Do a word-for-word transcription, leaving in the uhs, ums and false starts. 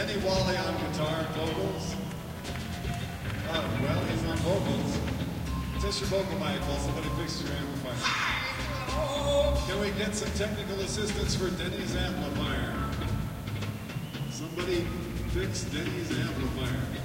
Denny Wally on guitar and vocals. Uh, well, he's on vocals. Test your vocal mic while somebody fixes your amplifier. Can we get some technical assistance for Denny's amplifier? Somebody fix Denny's amplifier.